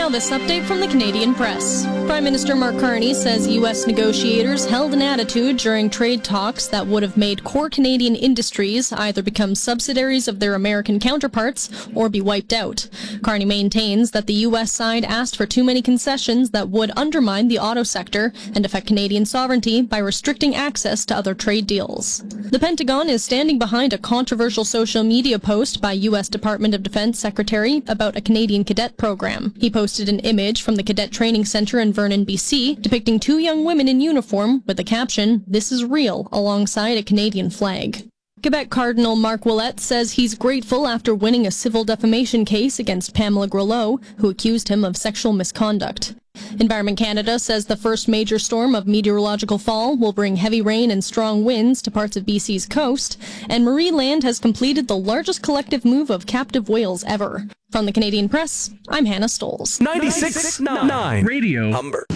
Now this update from the Canadian Press. Prime Minister Mark Carney says U.S. negotiators held an attitude during trade talks that would have made core Canadian industries either become subsidiaries of their American counterparts or be wiped out. Carney maintains that the U.S. side asked for too many concessions that would undermine the auto sector and affect Canadian sovereignty by restricting access to other trade deals. The Pentagon is standing behind a controversial social media post by U.S. Department of Defense Secretary about a Canadian cadet program. He posted an image from the Cadet Training Center in Vernon, BC, depicting two young women in uniform with the caption, "This is real," alongside a Canadian flag. Quebec Cardinal Marc Ouellet says he's grateful after winning a civil defamation case against Pamela Grelot, who accused him of sexual misconduct. Environment Canada says the first major storm of meteorological fall will bring heavy rain and strong winds to parts of BC's coast, and Marie-Land has completed the largest collective move of captive whales ever. From the Canadian Press, I'm Hannah Stolz. 96.9 Radio Humber.